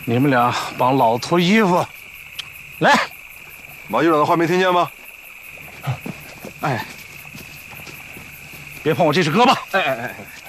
你们俩帮老脱衣服，来。 马局长的话没听见吗？ 哎，别碰我这只胳膊！ 哎。